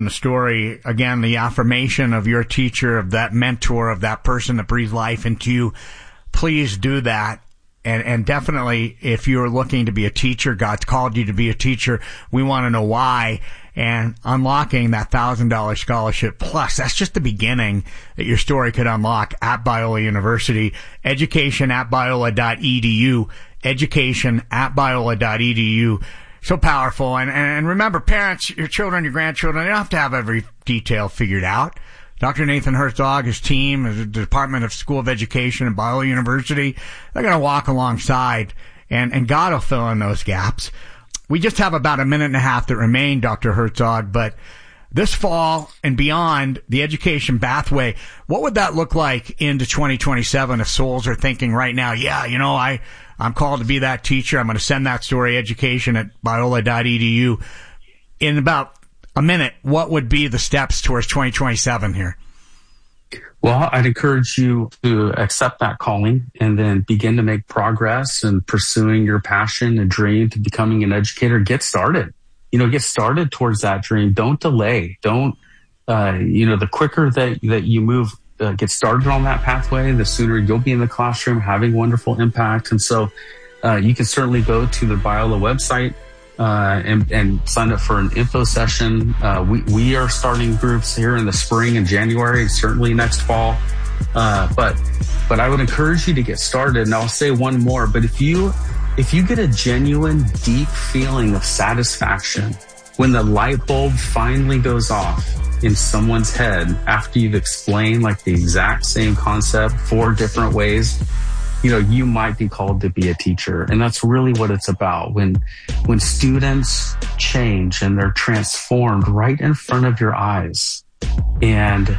the story, again, the affirmation of your teacher, of that mentor, of that person that breathes life into you, please do that. And definitely, if you're looking to be a teacher, God's called you to be a teacher, we want to know why. And unlocking that $1,000 scholarship plus, that's just the beginning that your story could unlock at Biola University. Education at Biola.edu. Education at Biola.edu. So powerful. And remember, parents, your children, your grandchildren, they don't have to have every detail figured out. Dr. Nathan Herzog, his team, the Department of School of Education at Biola University, they're going to walk alongside, and God will fill in those gaps. We just have about a minute and a half that remain, Dr. Herzog, but this fall and beyond, the education pathway, what would that look like into 2027 if souls are thinking right now, yeah, you know, I'm called to be that teacher. I'm going to send that story, education at Biola.edu. In about a minute, what would be the steps towards 2027 here? Well, I'd encourage you to accept that calling and then begin to make progress in pursuing your passion and dream to becoming an educator. Get started. Get started towards that dream. Don't delay. Don't, the quicker that you move, get started on that pathway, the sooner you'll be in the classroom having wonderful impact. And so you can certainly go to the Biola website and sign up for an info session. We are starting groups here in the spring and January, certainly next fall. But I would encourage you to get started. And I'll say one more, but if you get a genuine, deep feeling of satisfaction when the light bulb finally goes off in someone's head after you've explained like the exact same concept 4 different ways, you might be called to be a teacher. And that's really what it's about. When students change and they're transformed right in front of your eyes. And,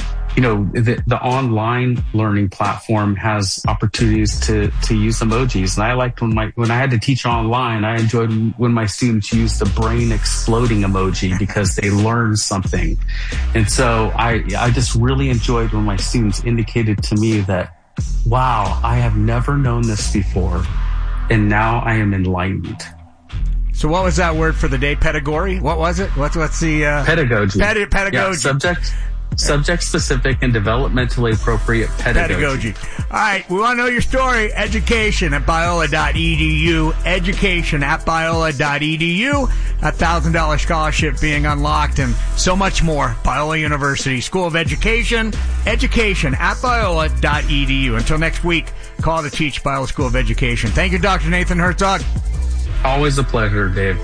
the online learning platform has opportunities to use emojis. And I liked when I had to teach online, I enjoyed when my students used the brain exploding emoji because they learned something. And so I just really enjoyed when my students indicated to me that, wow, I have never known this before, and now I am enlightened. So what was that word for the day? Pedagogy? What was it? What's the... Pedagogy. Pedagogy. Yeah, subject-specific and developmentally appropriate pedagogy. All right, we want to know your story. Education at Biola.edu. Education at Biola.edu. $1,000 scholarship being unlocked and so much more. Biola University School of Education. Education at Biola.edu. Until next week, call to teach Biola School of Education. Thank you, Dr. Nathan Herzog. Always a pleasure, Dave.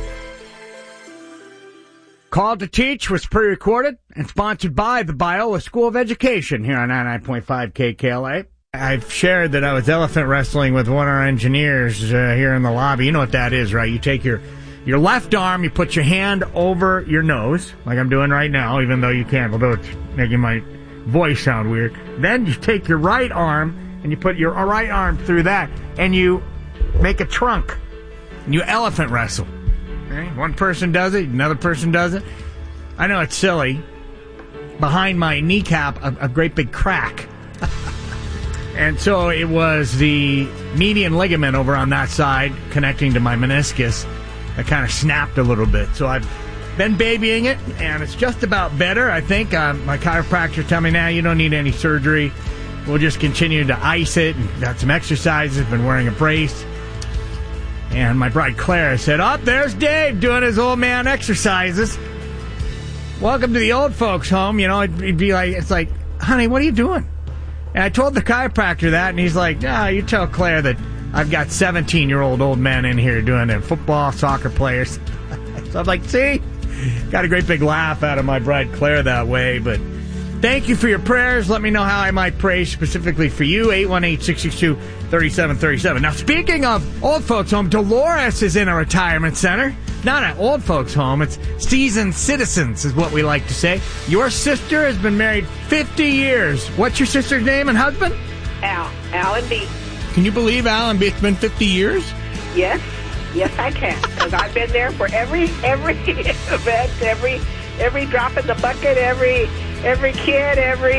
Call to Teach was pre-recorded and sponsored by the Biola School of Education here on 99.5 KKLA. I've shared that I was elephant wrestling with one of our engineers here in the lobby. You know what that is, right? You take your left arm, you put your hand over your nose, like I'm doing right now, even though you can't, although it's making my voice sound weird. Then you take your right arm and you put your right arm through that, and you make a trunk. And you elephant wrestle. Okay? One person does it, another person does it. I know it's silly. Behind my kneecap, a great big crack. And so it was the median ligament over on that side connecting to my meniscus that kind of snapped a little bit. So I've been babying it, and it's just about better, I think. My chiropractor told me, now you don't need any surgery. We'll just continue to ice it and got some exercises, been wearing a brace. And my bride Claire said, there's Dave doing his old man exercises. Welcome to the old folks home. It'd be like, it's like, honey, what are you doing? And I told the chiropractor that, and he's like, you tell Claire that I've got 17-year-old old men in here doing it, football, soccer players. So I'm like, see? Got a great big laugh out of my bride Claire that way, but thank you for your prayers. Let me know how I might pray specifically for you. 818-662-3737. Now, speaking of old folks home, Dolores is in a retirement center. Not an old folks home. It's seasoned citizens is what we like to say. Your sister has been married 50 years. What's your sister's name and husband? Alan B. Can you believe Alan B? It's been 50 years? Yes, I can. Because I've been there for every event, every drop in the bucket, every kid,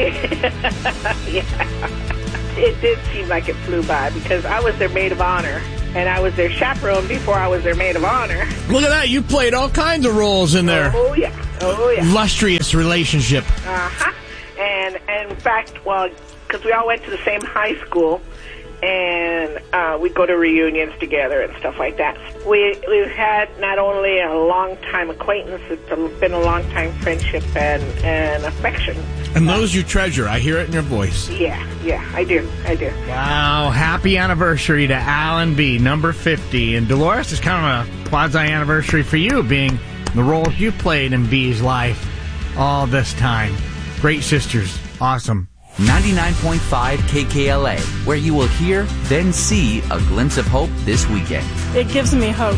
yeah. It did seem like it flew by because I was their maid of honor, and I was their chaperone before I was their maid of honor. Look at that. You played all kinds of roles in there. Oh, yeah. lustrous relationship. Uh-huh. And in fact, well, because we all went to the same high school, and we'd go to reunions together and stuff like that. We've had not only a long-time acquaintance, it's been a long-time friendship and affection. And those you treasure. I hear it in your voice. Yeah, I do. Wow, happy anniversary to Alan B., number 50. And Dolores, it's kind of a quasi-anniversary for you, being the roles you played in B's life all this time. Great sisters. Awesome. 99.5 KKLA, where you will hear, then see a glimpse of hope this weekend. It gives me hope.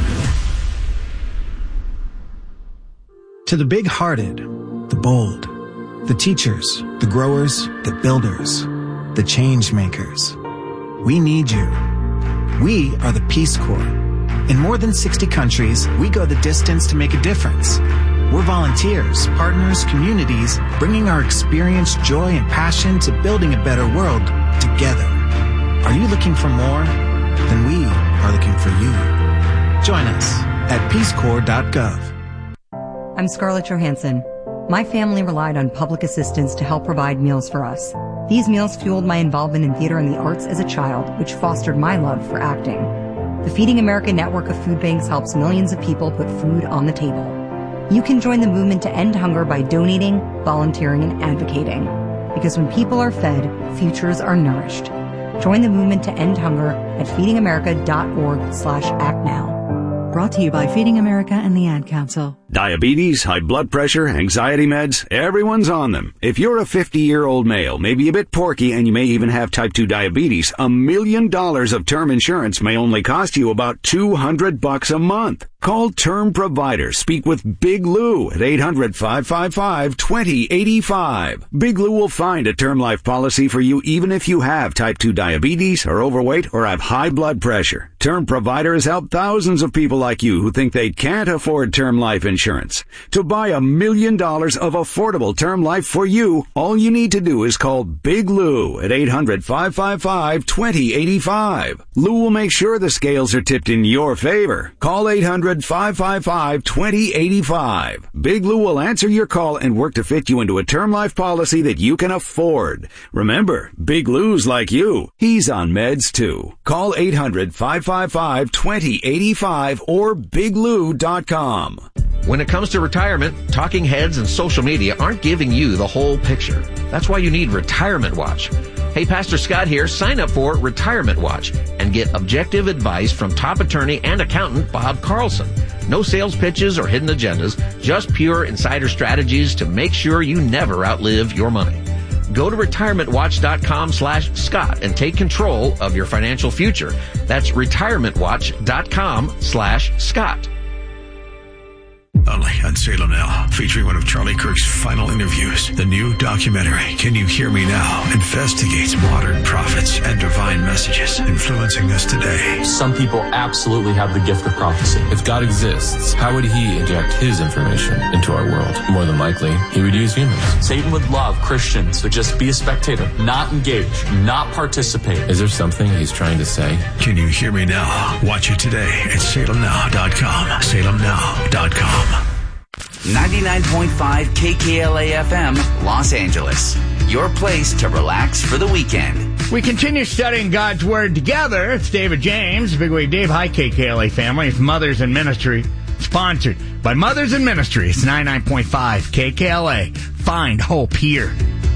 To the big-hearted, the bold, the teachers, the growers, the builders, the change makers, we need you. We are the Peace Corps. In more than 60 countries, we go the distance to make a difference. We're volunteers, partners, communities, bringing our experience, joy, and passion to building a better world together. Are you looking for more? Then we are looking for you. Join us at peacecorps.gov. I'm Scarlett Johansson. My family relied on public assistance to help provide meals for us. These meals fueled my involvement in theater and the arts as a child, which fostered my love for acting. The Feeding America network of food banks helps millions of people put food on the table. You can join the movement to end hunger by donating, volunteering, and advocating. Because when people are fed, futures are nourished. Join the movement to end hunger at feedingamerica.org/actnow. Brought to you by Feeding America and the Ad Council. Diabetes, high blood pressure, anxiety meds, everyone's on them. If you're a 50-year-old male, maybe a bit porky, and you may even have type 2 diabetes, $1 million of term insurance may only cost you about $200 a month. Call Term Provider. Speak with Big Lou at 800-555-2085. Big Lou will find a term life policy for you even if you have type 2 diabetes, are overweight, or have high blood pressure. Term Provider has helped thousands of people like you who think they can't afford term life insurance. To buy $1 million of affordable term life for you, all you need to do is call Big Lou at 800-555-2085. Lou will make sure the scales are tipped in your favor. Call 800-555-2085. Big Lou will answer your call and work to fit you into a term life policy that you can afford. Remember, Big Lou's like you. He's on meds too. Call 800-555-2085 or biglou.com. When it comes to retirement, talking heads and social media aren't giving you the whole picture. That's why you need Retirement Watch. Hey, Pastor Scott here. Sign up for Retirement Watch and get objective advice from top attorney and accountant Bob Carlson. No sales pitches or hidden agendas, just pure insider strategies to make sure you never outlive your money. Go to retirementwatch.com/Scott and take control of your financial future. That's retirementwatch.com/Scott. Only on Salem Now, featuring one of Charlie Kirk's final interviews. The new documentary, Can You Hear Me Now?, investigates modern prophets and divine messages influencing us today. Some people absolutely have the gift of prophecy. If God exists, how would he inject his information into our world? More than likely, he would use humans. Satan would love Christians to just be a spectator, not engage, not participate. Is there something he's trying to say? Can You Hear Me Now? Watch it today at salemnow.com. salemnow.com. 99.5 KKLA FM, Los Angeles. Your place to relax for the weekend. We continue studying God's Word together. It's David James, Bigwig Dave. Hi, KKLA family. It's Mothers in Ministry, sponsored by Mothers in Ministry. It's 99.5 KKLA. Find hope here.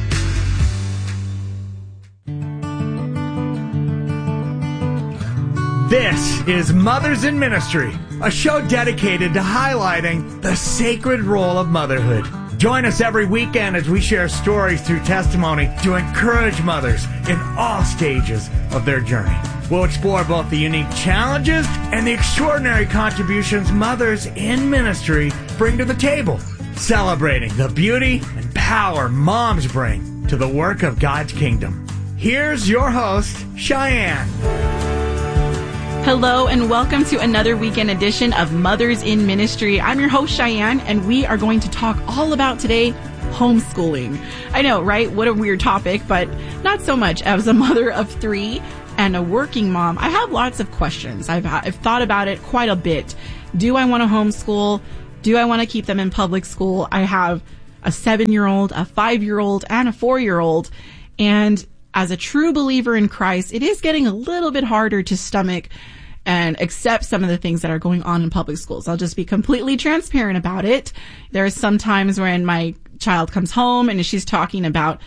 This is Mothers in Ministry, a show dedicated to highlighting the sacred role of motherhood. Join us every weekend as we share stories through testimony to encourage mothers in all stages of their journey. We'll explore both the unique challenges and the extraordinary contributions mothers in ministry bring to the table, celebrating the beauty and power moms bring to the work of God's kingdom. Here's your host, Cheyenne. Hello and welcome to another weekend edition of Mothers in Ministry. I'm your host, Cheyenne, and we are going to talk all about today homeschooling. I know, right? What a weird topic, but not so much. As a mother of 3 and a working mom, I have lots of questions. I've thought about it quite a bit. Do I want to homeschool? Do I want to keep them in public school? I have a 7-year-old, a 5-year-old, and a 4-year-old. And as a true believer in Christ, it is getting a little bit harder to stomach and accept some of the things that are going on in public schools. I'll just be completely transparent about it. There are some times when my child comes home and she's talking about,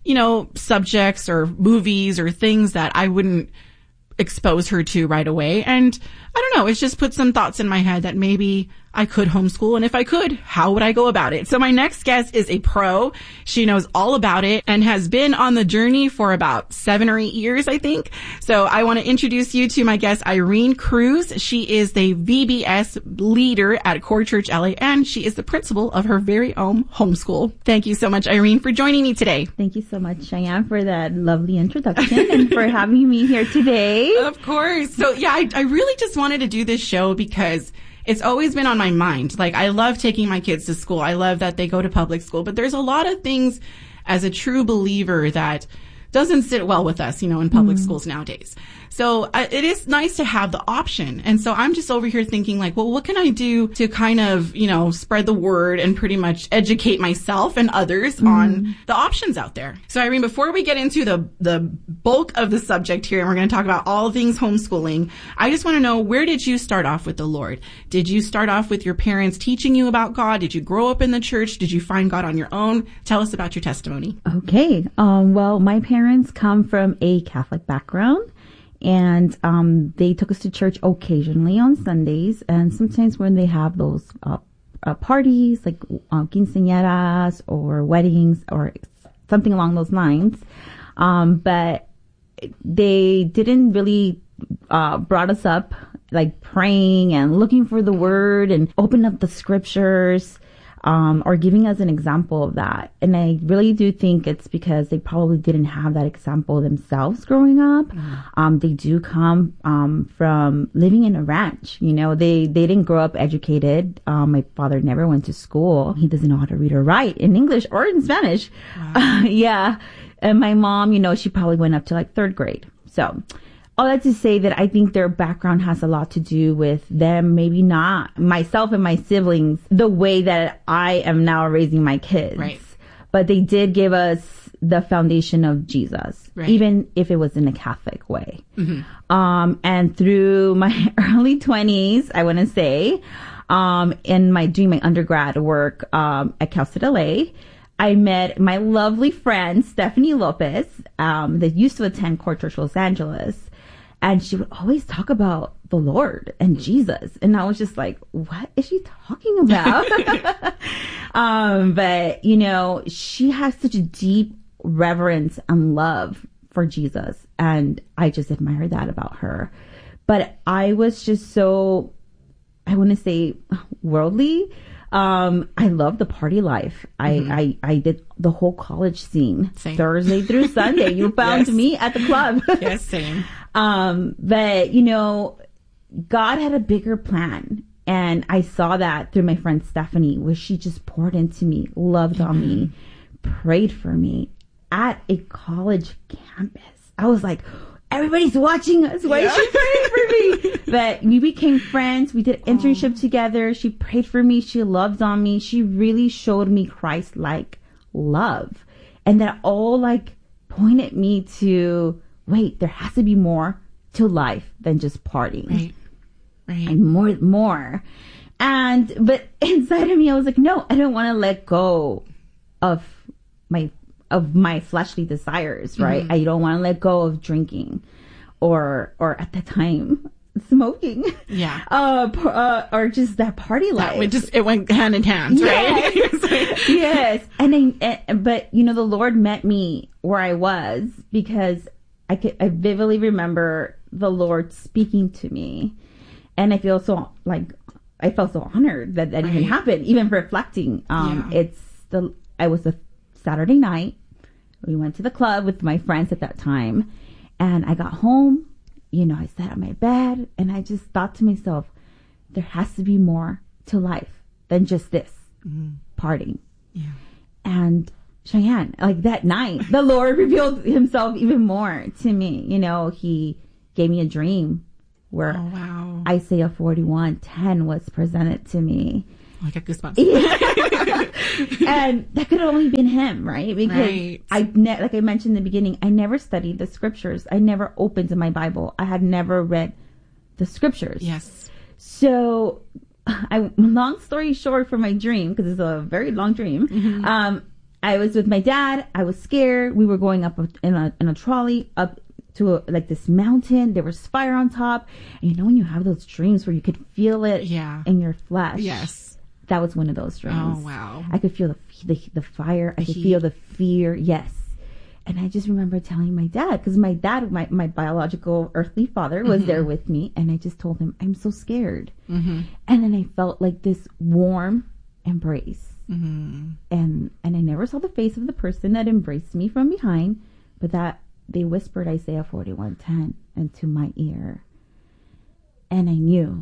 subjects or movies or things that I wouldn't expose her to right away. And I don't know, it's just put some thoughts in my head that maybe I could homeschool. And if I could, how would I go about it? So my next guest is a pro. She knows all about it and has been on the journey for about 7 or 8 years, I think. So I want to introduce you to my guest, Irene Cruz. She is the VBS leader at Core Church LA, and she is the principal of her very own homeschool. Thank you so much, Irene, for joining me today. Thank you so much, Cheyenne, for that lovely introduction and for having me here today. Of course. So yeah, I really just wanted to do this show because it's always been on my mind. Like, I love taking my kids to school. I love that they go to public school, but there's a lot of things as a true believer that doesn't sit well with us, in public schools nowadays. So it is nice to have the option. And so I'm just over here thinking like, well, what can I do to kind of, spread the word and pretty much educate myself and others on the options out there. So Irene, before we get into the bulk of the subject here, and we're going to talk about all things homeschooling, I just want to know, where did you start off with the Lord? Did you start off with your parents teaching you about God? Did you grow up in the church? Did you find God on your own? Tell us about your testimony. Okay. Well, my parents come from a Catholic background. And they took us to church occasionally on Sundays, and sometimes when they have those parties like quinceañeras or weddings or something along those lines. But they didn't really brought us up like praying and looking for the word and open up the scriptures. Or giving us an example of that. And I really do think it's because they probably didn't have that example themselves growing up. They do come from living in a ranch. They didn't grow up educated. My father never went to school. He doesn't know how to read or write in English or in Spanish. Wow. Yeah. And my mom, she probably went up to like 3rd grade. So all that to say that I think their background has a lot to do with them, maybe not myself and my siblings, the way that I am now raising my kids. Right. But they did give us the foundation of Jesus, right, even if it was in a Catholic way. And through my early 20s, I want to say, doing my undergrad work at Cal State LA, I met my lovely friend, Stephanie Lopez, that used to attend Core Church Los Angeles. And she would always talk about the Lord and Jesus. And I was just like, what is she talking about? But, she has such a deep reverence and love for Jesus. And I just admire that about her. But I was just so, I want to say, worldly. I love the party life. I did the whole college scene. Same. Thursday through Sunday. You found me at the club. Yes, same. But God had a bigger plan. And I saw that through my friend Stephanie, where she just poured into me, loved on me, prayed for me at a college campus. I was like, everybody's watching us. Why is she praying for me? But we became friends. We did an internship together. She prayed for me. She loved on me. She really showed me Christ-like love. And that all pointed me to, wait, there has to be more to life than just partying. Right. And more. But inside of me, I was like, no, I don't want to let go of my fleshly desires, right? I don't want to let go of drinking or at that time smoking. Yeah. Or just that party life. It went hand in hand, right? Yes. But the Lord met me where I was, because I vividly remember the Lord speaking to me, and I feel so I felt so honored that even happened, even reflecting. I was a Saturday night. We went to the club with my friends at that time, and I got home, I sat on my bed, and I just thought to myself, there has to be more to life than just this partying. Yeah. And Cheyenne, that night, the Lord revealed himself even more to me. He gave me a dream where Isaiah 41:10 was presented to me. I got goosebumps. And that could have only been him, right? Because Right. like I mentioned in the beginning, I never studied the scriptures. I never opened my Bible. I had never read the scriptures. Yes. So, long story short for my dream, because it's a very long dream, I was with my dad. I was scared. We were going up in a trolley up to like this mountain. There was fire on top. And you know when you have those dreams where you could feel it in your flesh? Yes. That was one of those dreams. Oh, wow. I could feel the fire. I could feel the fear. Yes. And I just remember telling my dad, because my dad, my biological earthly father, was there with me. And I just told him, I'm so scared. And then I felt like this warm embrace. And I never saw the face of the person that embraced me from behind, but that they whispered Isaiah 41:10 into my ear. And I knew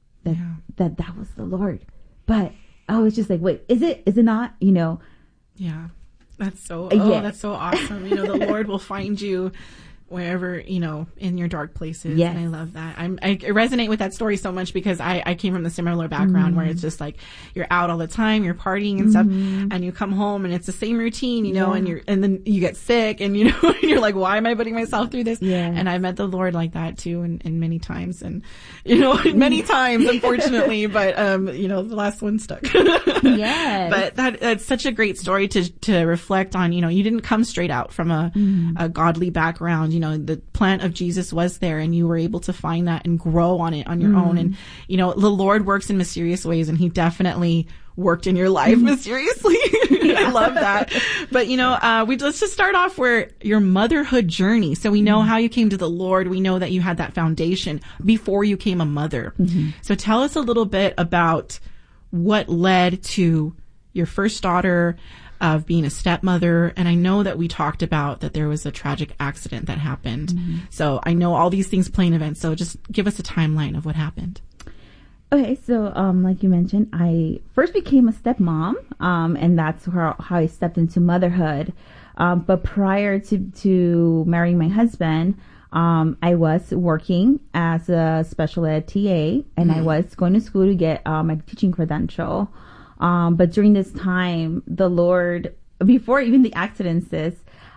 that was the Lord. But I was just like, wait, is it not? You know? Yeah. That's so awesome. You know, the Lord will find you wherever, you know, in your dark places. Yes. And I love that. I resonate with that story so much because I came from the similar background where it's just like you're out all the time, you're partying and stuff, and you come home and it's the same routine, you know, and then you get sick and, you know, and you're like, why am I putting myself through this? Yeah. And I met the Lord like that too, and many times, and, you know, many times, unfortunately, but, you know, the last one stuck. Yes. But that's such a great story to reflect on. You know, you didn't come straight out from a godly background. You know, the plant of Jesus was there and you were able to find that and grow on it on your own. And, you know, the Lord works in mysterious ways, and he definitely worked in your life mysteriously. I love that. But, you know, let's just start off where your motherhood journey. So we know how you came to the Lord. We know that you had that foundation before you became a mother. So tell us a little bit about what led to your first daughter, of being a stepmother. And I know that we talked about that there was a tragic accident that happened. So I know all these things play an event. So just give us a timeline of what happened. Okay, so like you mentioned, I first became a stepmom, and that's how I stepped into motherhood. But prior to marrying my husband, I was working as a special ed TA, and I was going to school to get my teaching credential. But during this time, the Lord, before even the accidents, the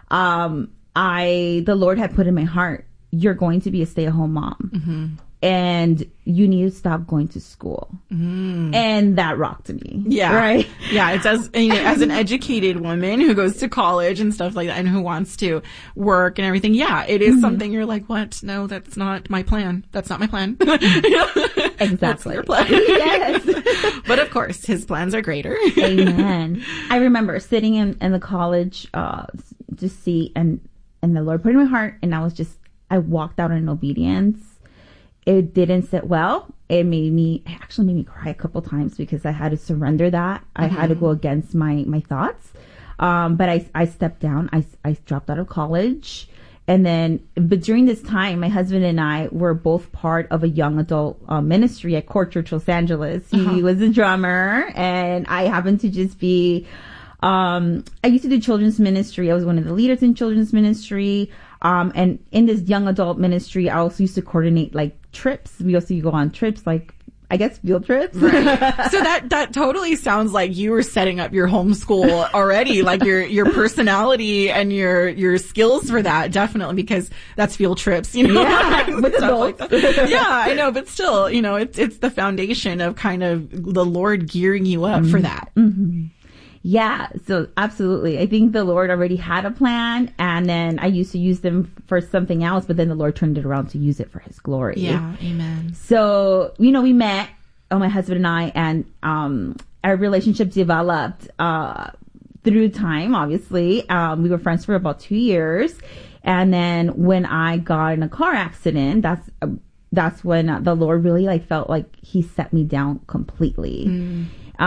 Lord had put in my heart, you're going to be a stay-at-home mom. And you need to stop going to school. And that rocked me. Yeah. Right? Yeah. It's as an educated woman who goes to college and stuff like that and who wants to work and everything. Yeah. It is something you're like, what? No, that's not my plan. That's not my plan. Exactly. That's your plan. Yes. But of course, his plans are greater. Amen. I remember sitting in the college, seat and the Lord put in my heart, and I walked out in obedience. It didn't sit well. It actually made me cry a couple times because I had to surrender that. I had to go against my thoughts. But I stepped down. I dropped out of college. But during this time, my husband and I were both part of a young adult ministry at Court Church Los Angeles. He was a drummer, and I happened to just be, I used to do children's ministry. I was one of the leaders in children's ministry. And in this young adult ministry, I also used to coordinate like trips. We also go on trips, like I guess field trips. Right. So that totally sounds like you were setting up your homeschool already, like your personality and your skills for that, definitely, because that's field trips, you know. Yeah, with adults. Like yeah, I know, but still, you know, it's the foundation of kind of the Lord gearing you up for that. Yeah, so absolutely. I think the Lord already had a plan, and then I used to use them for something else, but then the Lord turned it around to use it for his glory. Yeah, amen. So, you know, we met, my husband and I, and our relationship developed through time, obviously. We were friends for about 2 years, and then when I got in a car accident, that's when the Lord really felt like he set me down completely.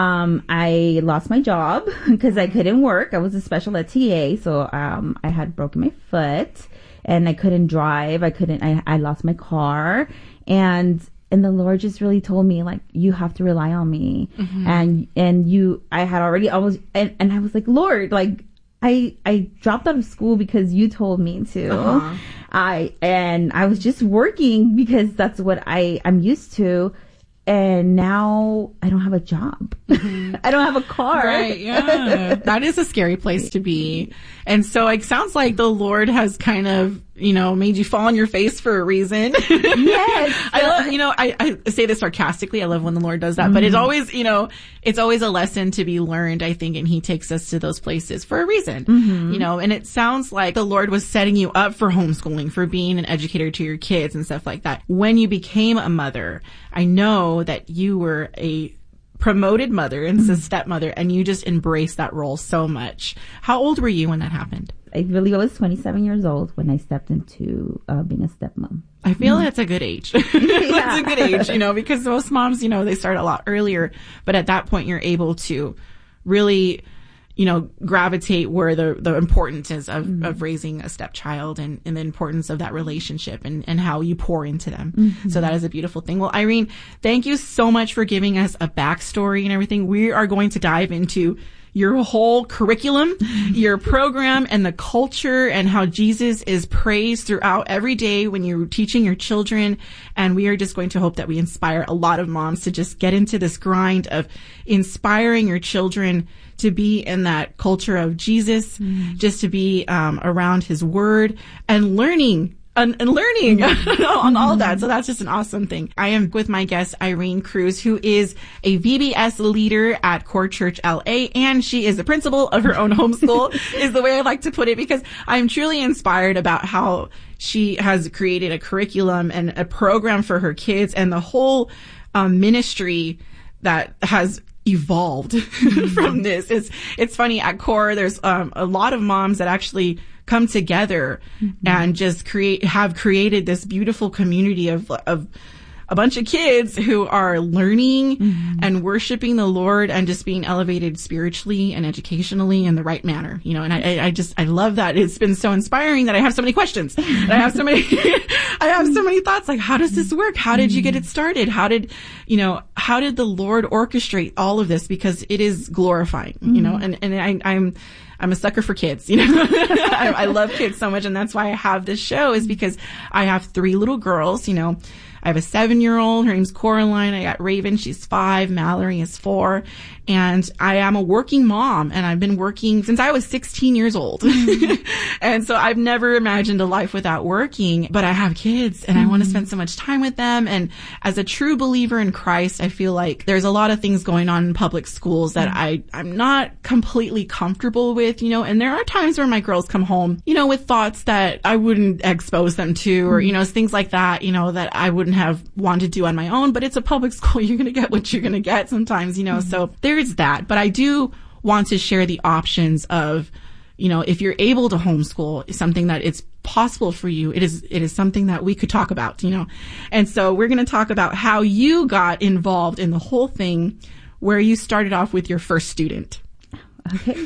I lost my job because I couldn't work. I was a special ed TA, so I had broken my foot and I couldn't drive. I lost my car, and the Lord just really told me, like, you have to rely on me. And I had already almost, and I was like, Lord, like, I dropped out of school because you told me to. I was just working because that's what I'm used to. And now I don't have a job. I don't have a car. Right, yeah. That is a scary place to be. And so it sounds like the Lord has kind of, made you fall on your face for a reason. Yes. I say this sarcastically. I love when the Lord does that, but it's always, it's always a lesson to be learned, I think, and he takes us to those places for a reason, and it sounds like the Lord was setting you up for homeschooling, for being an educator to your kids and stuff like that. When you became a mother, I know that you were a promoted mother and a stepmother, and you just embraced that role so much. How old were you when that happened? I believe I was 27 years old when I stepped into being a stepmom. I feel that's a good age. That's a good age, because most moms, they start a lot earlier. But at that point, you're able to really, gravitate where the importance is of raising a stepchild and the importance of that relationship and how you pour into them. So that is a beautiful thing. Well, Irene, thank you so much for giving us a backstory and everything. We are going to dive into your whole curriculum, your program, and the culture, and how Jesus is praised throughout every day when you're teaching your children. And we are just going to hope that we inspire a lot of moms to just get into this grind of inspiring your children to be in that culture of Jesus, just to be around his word and learning on all that. So that's just an awesome thing. I am with my guest, Irene Cruz, who is a VBS leader at Core Church LA, and she is the principal of her own homeschool, is the way I like to put it, because I'm truly inspired about how she has created a curriculum and a program for her kids, and the whole ministry that has evolved from this. It's funny, at Core, there's a lot of moms that actually come together and just have created this beautiful community of a bunch of kids who are learning and worshiping the Lord and just being elevated spiritually and educationally in the right manner, and I love that. It's been so inspiring that I have so many questions. And I have so many thoughts, like, how does this work? How did you get it started? How did the Lord orchestrate all of this? Because it is glorifying, and I'm a sucker for kids, I love kids so much, and that's why I have this show, is because I have 3 little girls, I have a 7-year-old. Her name's Coraline. I got Raven. She's 5. Mallory is 4. And I am a working mom, and I've been working since I was 16 years old. And so I've never imagined a life without working, but I have kids and I want to spend so much time with them. And as a true believer in Christ, I feel like there's a lot of things going on in public schools that I'm not completely comfortable with, and there are times where my girls come home, with thoughts that I wouldn't expose them to, or, things like that, that I wouldn't have wanted to do on my own. But it's a public school. You're going to get what you're going to get sometimes, so there is that. But I do want to share the options of, if you're able to homeschool, something that it's possible for you. It is something that we could talk about, And so we're going to talk about how you got involved in the whole thing, where you started off with your first student. Okay.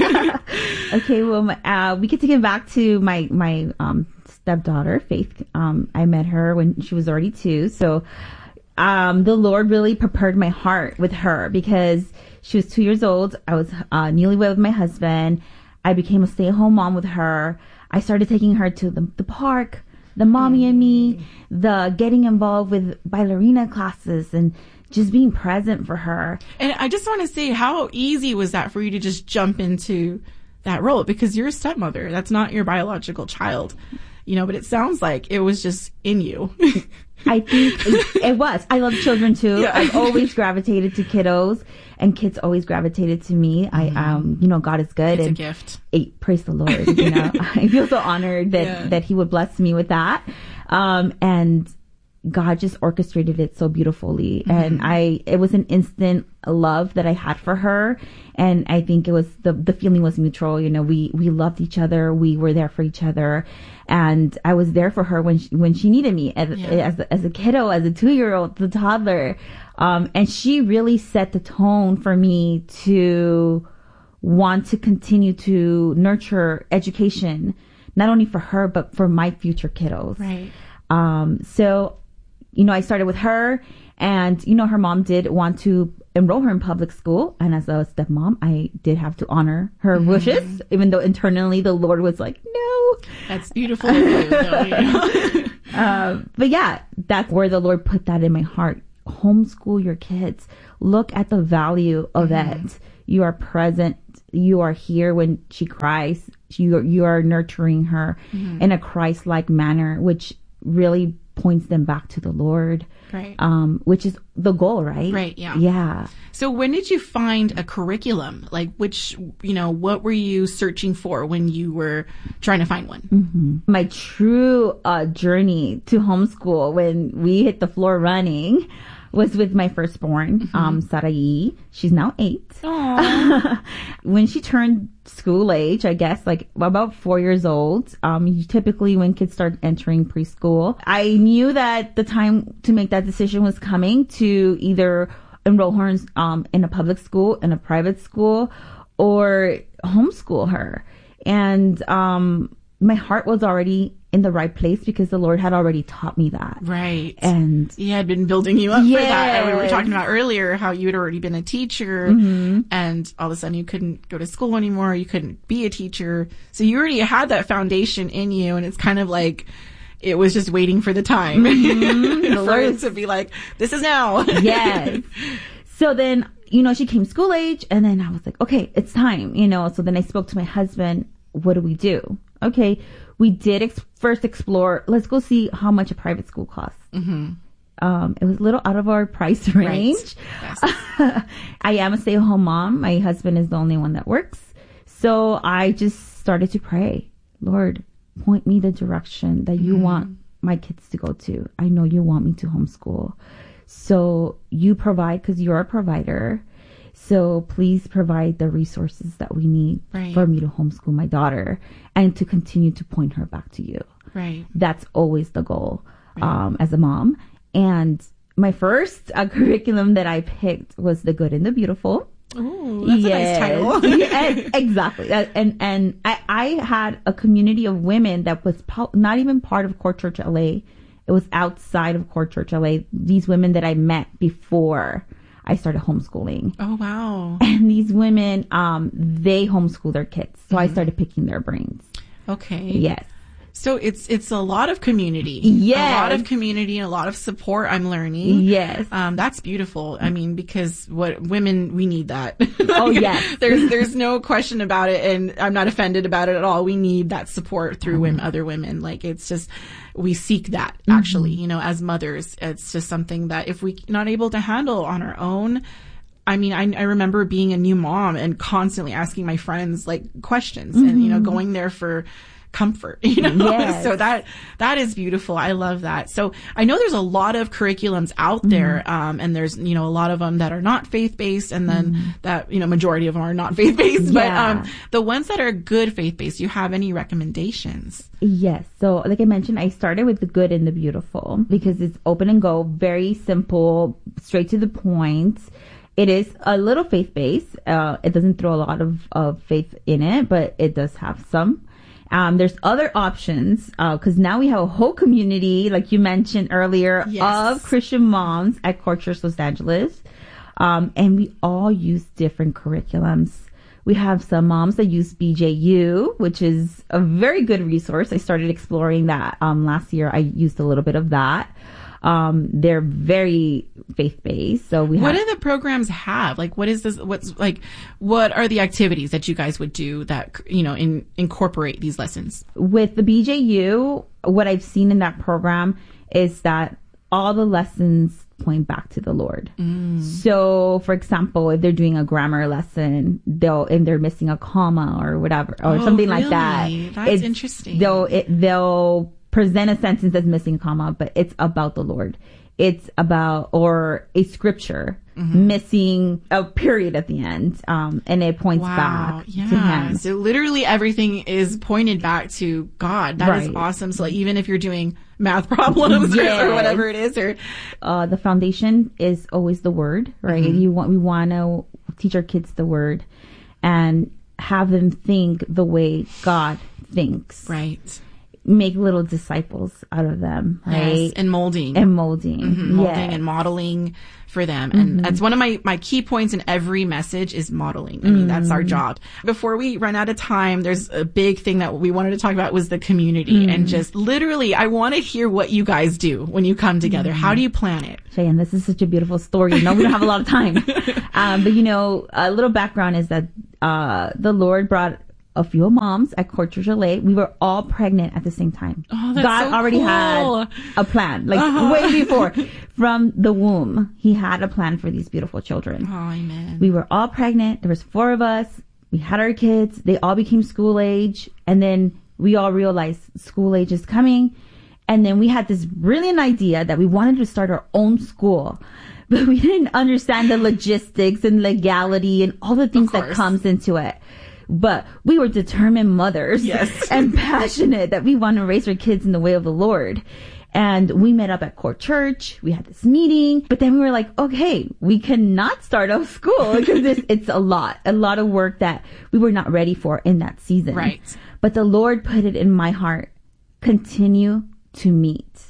Okay. Well, we get to get back to my stepdaughter, Faith. I met her when she was already 2. So, the Lord really prepared my heart with her, because she was 2 years old. I was newlywed with my husband. I became a stay-at-home mom with her. I started taking her to the park, the Mommy and Me, the getting involved with ballerina classes, and just being present for her. And I just want to say, how easy was that for you to just jump into that role? Because you're a stepmother. That's not your biological child, but it sounds like it was just in you. I think it was. I love children too. Yeah. I've always gravitated to kiddos, and kids always gravitated to me. God is good. It's a gift. Praise the Lord. I feel so honored that he would bless me with that. And God just orchestrated it so beautifully. And it was an instant love that I had for her. And I think it was, the feeling was mutual. We loved each other. We were there for each other. And I was there for her when she needed me as a kiddo, as a 2-year-old, the toddler. And she really set the tone for me to want to continue to nurture education, not only for her, but for my future kiddos. Right. So, I started with her, and, her mom did want to enroll her in public school. And as a stepmom, I did have to honor her wishes, even though internally the Lord was like, no. That's beautiful of you, though, But yeah, that's where the Lord put that in my heart. homeschool your kids. Look at the value of it. You are present. You are here when she cries. You are nurturing her in a Christ-like manner, which really points them back to the Lord. Right. Which is the goal, right? Right, yeah. Yeah. So when did you find a curriculum? Like what were you searching for when you were trying to find one? My true journey to homeschool, when we hit the floor running, was with my firstborn, Sarai. She's now 8. When she turned school age, I guess, like about 4 years old, typically when kids start entering preschool, I knew that the time to make that decision was coming to either enroll her in a public school, in a private school, or homeschool her. And my heart was already in the right place because the Lord had already taught me that. Right. And He had been building you up for that. And we were talking about earlier how you had already been a teacher and all of a sudden you couldn't go to school anymore. You couldn't be a teacher. So you already had that foundation in you, and it's kind of like it was just waiting for the time for it to be like, this is now. Yes. So then, she came school age, and then I was like, okay, it's time, So then I spoke to my husband. What do we do? Okay, we did first explore. Let's go see how much a private school costs. It was a little out of our price range. Right. Yes. I am a stay-at-home mom. My husband is the only one that works. So I just started to pray. Lord, point me the direction that you want my kids to go to. I know you want me to homeschool. So you provide, because you're a provider. So please provide the resources that we need for me to homeschool my daughter and to continue to point her back to you. Right. That's always the goal as a mom. And my first curriculum that I picked was The Good and the Beautiful. Oh, that's a nice title. Yes, exactly. And I had a community of women that was not even part of Core Church LA. It was outside of Core Church LA. These women that I met before I started homeschooling. Oh, wow. And these women, they homeschool their kids. So I started picking their brains. Okay. Yes. So it's a lot of community. Yes. A lot of community and a lot of support, I'm learning. Yes. That's beautiful. I mean, because women, we need that. Oh, yes. There's no question about it, and I'm not offended about it at all. We need that support through other women. Like, it's just, we seek that, actually, as mothers. It's just something that if we're not able to handle on our own, I mean, I remember being a new mom and constantly asking my friends, like, questions and, going there for comfort, Yes. So that is beautiful. I love that. So I know there's a lot of curriculums out there, and there's, a lot of them that are not faith-based, and then that, majority of them are not faith-based, but, the ones that are good faith-based, do you have any recommendations? Yes. So like I mentioned, I started with The Good and the Beautiful because it's open and go, very simple, straight to the point. It is a little faith-based. It doesn't throw a lot of faith in it, but it does have some. There's other options, because now we have a whole community, like you mentioned earlier, of Christian moms at Core Church Los Angeles. And we all use different curriculums. We have some moms that use BJU, which is a very good resource. I started exploring that last year. I used a little bit of that. They're very faith-based. So what do the programs have? Like, what is this? What are the activities that you guys would do that, incorporate these lessons? With the BJU, what I've seen in that program is that all the lessons point back to the Lord. So, for example, if they're doing a grammar lesson, if they're missing a comma or whatever, or something like that. That's interesting. They'll present a sentence that's missing a comma, but it's about the Lord. It's about, or a scripture missing a period at the end, and it points back to Him. So literally everything is pointed back to God. That is awesome. So even if you're doing math problems or whatever it is, or the foundation is always the Word, right? We want to teach our kids the Word and have them think the way God thinks. Right. make little disciples out of them, right? Yes, and molding. Molding and modeling for them. And that's one of my key points in every message is modeling. I mean, that's our job. Before we run out of time, there's a big thing that we wanted to talk about was the community. And just literally, I want to hear what you guys do when you come together. How do you plan it? Cheyenne, this is such a beautiful story. We don't have a lot of time. But a little background is that the Lord brought a few moms at Court Church LA. We were all pregnant at the same time. Oh, that's God so already cool. had a plan, way before. From the womb, he had a plan for these beautiful children. Oh, amen. We were all pregnant. There was 4 of us. We had our kids. They all became school age. And then we all realized school age is coming. And then we had this brilliant idea that we wanted to start our own school. But we didn't understand the logistics and legality and all the things that comes into it. But we were determined mothers and passionate that we want to raise our kids in the way of the Lord. And we met up at Court Church. We had this meeting, but then we were like, okay, we cannot start a school because it's a lot of work that we were not ready for in that season. Right. But the Lord put it in my heart. Continue to meet.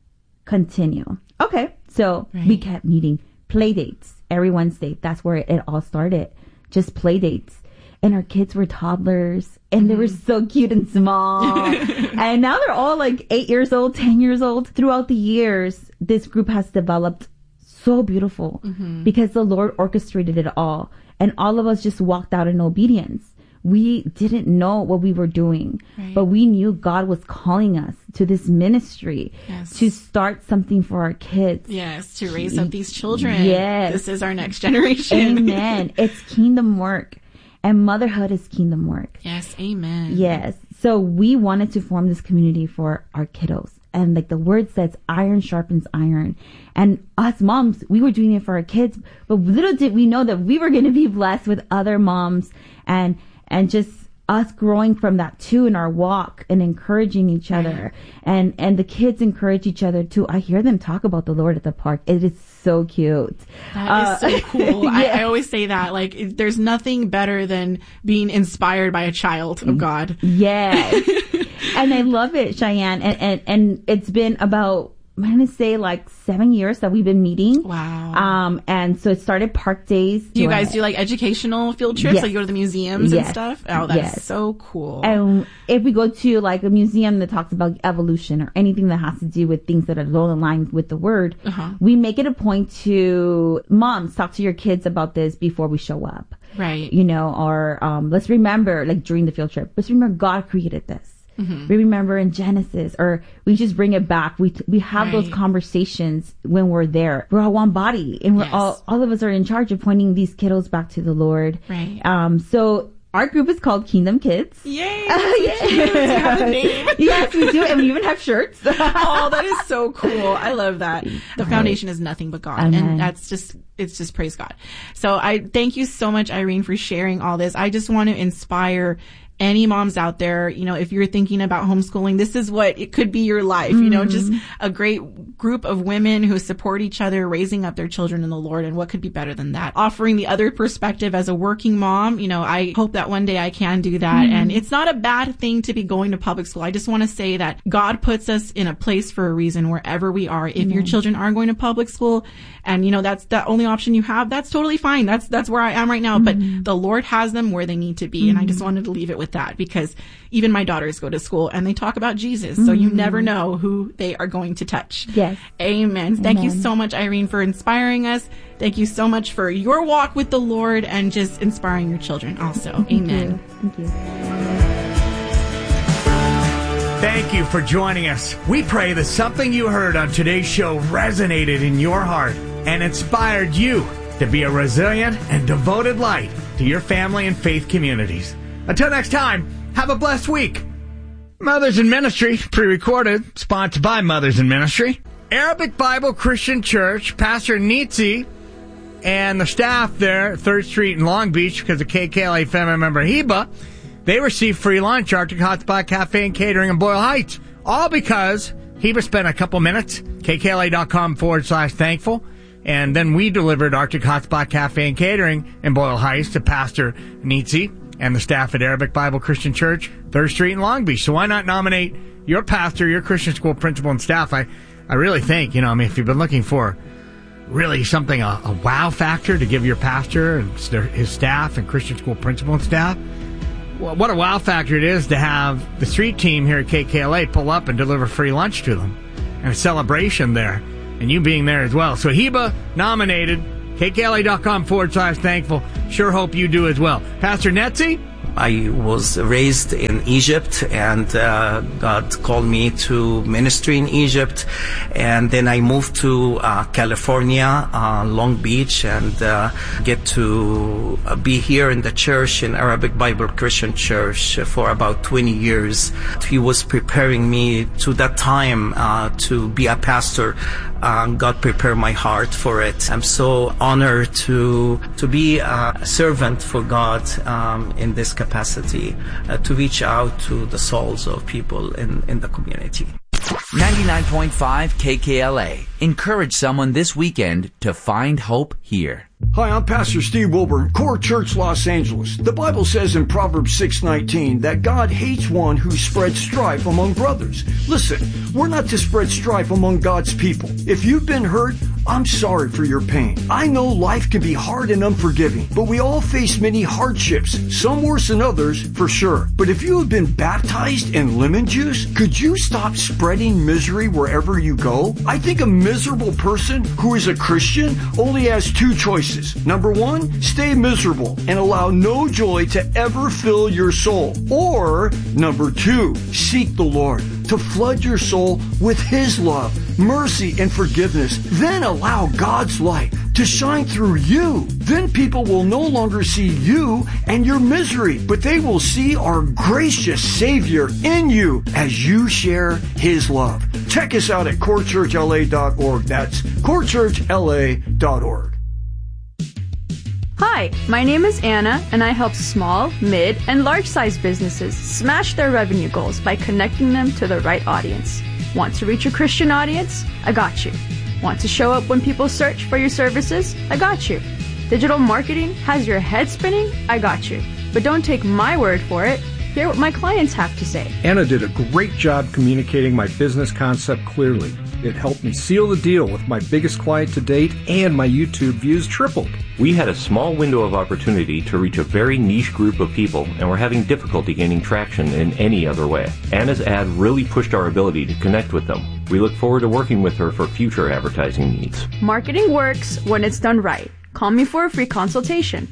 Continue. Okay. So we kept meeting. Play dates every Wednesday. That's where it all started. Just play dates. And our kids were toddlers and they were so cute and small. And now they're all like 8 years old, 10 years old. Throughout the years, this group has developed so beautiful because the Lord orchestrated it all. And all of us just walked out in obedience. We didn't know what we were doing, but we knew God was calling us to this ministry to start something for our kids. Yes, to raise up these children. Yes. This is our next generation. Amen. It's kingdom work. And motherhood is kingdom work. Yes, amen. Yes. So we wanted to form this community for our kiddos. And like the word says, iron sharpens iron. And us moms, we were doing it for our kids. But little did we know that we were going to be blessed with other moms and just us growing from that too in our walk and encouraging each other. And the kids encourage each other too. I hear them talk about the Lord at the park. It is so cute. That is so cool. I always say that, like, there's nothing better than being inspired by a child of God. Yes. And I love it, Cheyenne. And it's been about, I'm going to say like 7 years that we've been meeting. Wow. And so it started park days. Do you guys do like educational field trips? Yes. Like you go to the museums and stuff? Oh, that's Yes. so cool. And if we go to like a museum that talks about evolution or anything that has to do with things that are aligned with the word, we make it a point to moms talk to your kids about this before we show up. Right. Or let's remember, like during the field trip, let's remember God created this. We remember in Genesis, or we just bring it back. We have those conversations when we're there. We're all one body, and we're all of us are in charge of pointing these kiddos back to the Lord. Right. So our group is called Kingdom Kids. Yay! You have a name. Yes, we do, and we even have shirts. Oh, that is so cool. I love that. The foundation is nothing but God. Amen. And it's just praise God. So I thank you so much, Irene, for sharing all this. I just want to inspire any moms out there, if you're thinking about homeschooling, this is what it could be your life, just a great group of women who support each other, raising up their children in the Lord. And what could be better than that? Offering the other perspective as a working mom, I hope that one day I can do that. And it's not a bad thing to be going to public school. I just want to say that God puts us in a place for a reason wherever we are. If your children are going to public school and, that's the only option you have, that's totally fine. That's where I am right now. But the Lord has them where they need to be. And I just wanted to leave it with that, because even my daughters go to school and they talk about Jesus. So you never know who they are going to touch. Yes. Amen. Thank you so much, Irene, for inspiring us. Thank you so much for your walk with the Lord and just inspiring your children also. Amen. Thank you. Thank you for joining us. We pray that something you heard on today's show resonated in your heart and inspired you to be a resilient and devoted light to your family and faith communities. Until next time, have a blessed week. Mothers in Ministry, pre-recorded, sponsored by Mothers in Ministry. Arabic Bible Christian Church, Pastor Nitzi, and the staff there at 3rd Street in Long Beach, because of KKLA family member Heba, they received free lunch, Arctic Hot Spot Cafe and Catering in Boyle Heights. All because Heba spent a couple minutes, kkla.com/thankful, and then we delivered Arctic Hot Spot Cafe and Catering in Boyle Heights to Pastor Nitzi. and the staff at Arabic Bible Christian Church, 3rd Street in Long Beach. So why not nominate your pastor, your Christian school principal and staff? I really think, if you've been looking for really something, a wow factor to give your pastor and his staff and Christian school principal and staff, well, what a wow factor it is to have the street team here at KKLA pull up and deliver free lunch to them and a celebration there, and you being there as well. So Heba nominated, KKLA.com/thankful. Sure hope you do as well. Pastor Netzi? I was raised in Egypt, and God called me to ministry in Egypt. And then I moved to California, Long Beach, and get to be here in the church, in Arabic Bible Christian Church, for about 20 years. He was preparing me to that time to be a pastor. God prepared my heart for it. I'm so honored to be a servant for God in this capacity, to reach out to the souls of people in the community. 99.5 KKLA. Encourage someone this weekend to find hope here. Hi, I'm Pastor Steve Wilburn, Core Church, Los Angeles. The Bible says in Proverbs 6:19 that God hates one who spreads strife among brothers. Listen, we're not to spread strife among God's people. If you've been hurt, I'm sorry for your pain. I know life can be hard and unforgiving, but we all face many hardships, some worse than others, for sure. But if you have been baptized in lemon juice, could you stop spreading misery wherever you go? I think a miserable person who is a Christian only has two choices. Number one, stay miserable and allow no joy to ever fill your soul. Or, number two, seek the Lord to flood your soul with His love, mercy, and forgiveness. Then allow God's light to shine through you. Then people will no longer see you and your misery, but they will see our gracious Savior in you as you share His love. Check us out at corechurchla.org. That's corechurchla.org. Hi, my name is Anna, and I help small, mid, and large-sized businesses smash their revenue goals by connecting them to the right audience. Want to reach a Christian audience? I got you. Want to show up when people search for your services? I got you. Digital marketing has your head spinning? I got you. But don't take my word for it. Hear what my clients have to say. Anna did a great job communicating my business concept clearly. It helped me seal the deal with my biggest client to date, and my YouTube views tripled. We had a small window of opportunity to reach a very niche group of people, and we're having difficulty gaining traction in any other way. Anna's ad really pushed our ability to connect with them. We look forward to working with her for future advertising needs. Marketing works when it's done right. Call me for a free consultation.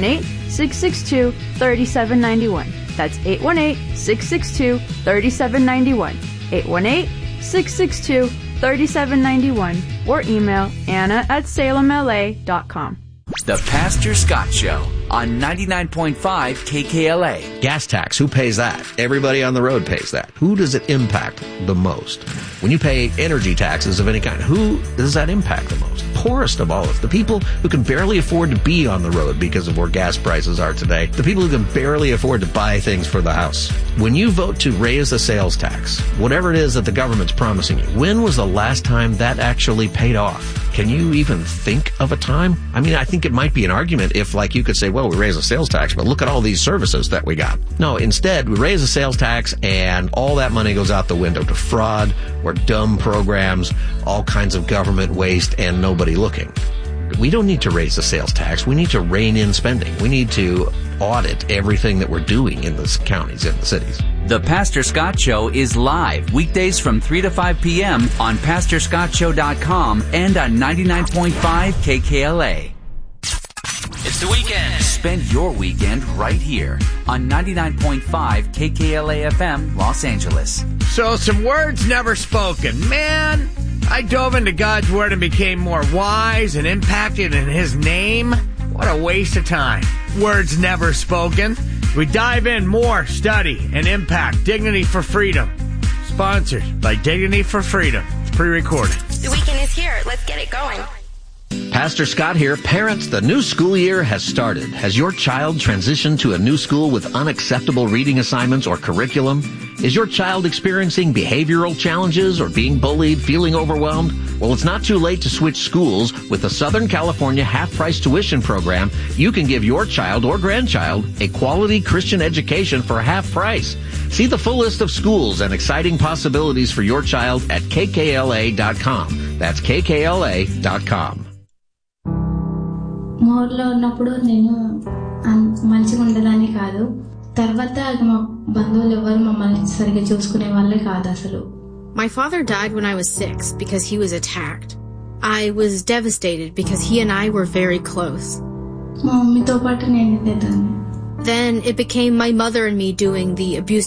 818-662-3791. That's 818-662-3791. 818-662-3791. Or email anna@salemla.com. The Pastor Scott Show on 99.5 KKLA. Gas tax, who pays that? Everybody on the road pays that. Who does it impact the most? When you pay energy taxes of any kind, who does that impact the most? Poorest of all of the people who can barely afford to be on the road because of where gas prices are today. The people who can barely afford to buy things for the house. When you vote to raise the sales tax, whatever it is that the government's promising you, when was the last time that actually paid off? Can you even think of a time? I mean, I think it might be an argument if, like, you could say, well, we raise the sales tax, but look at all these services that we got. No, instead, we raise the sales tax and all that money goes out the window to fraud or dumb programs, all kinds of government waste, and nobody looking. We don't need to raise the sales tax. We need to rein in spending. We need to audit everything that we're doing in the counties and the cities. The Pastor Scott Show is live weekdays from 3 to 5 p.m. on PastorScottShow.com and on 99.5 KKLA. It's the weekend. Spend your weekend right here on 99.5 KKLA FM, Los Angeles. So, some words never spoken. Man, I dove into God's Word and became more wise and impacted in His name. What a waste of time. Words never spoken. We dive in more, study, and impact. Dignity for Freedom. Sponsored by Dignity for Freedom. It's pre-recorded. The weekend is here. Let's get it going. Pastor Scott here. Parents, the new school year has started. Has your child transitioned to a new school with unacceptable reading assignments or curriculum? Is your child experiencing behavioral challenges or being bullied, feeling overwhelmed? Well, it's not too late to switch schools. With the Southern California half-price tuition program, you can give your child or grandchild a quality Christian education for half price. See the full list of schools and exciting possibilities for your child at kkla.com. That's kkla.com. మోర్లో ఉన్నప్పుడు నేను మంచిగా ఉండేదాన్ని కాదు. తర్వాత మా బంధువులు ఎవరు మమ్మల్ని సరిగ్గా చూసుకునే వాళ్ళే కాదు అసలు. My father died when I was 6 because he was attacked. I was devastated because he and I were very close. మా మమ్మీతో పాటు నేను ఉండేదాన్ని. Then it became my mother and me doing the abuse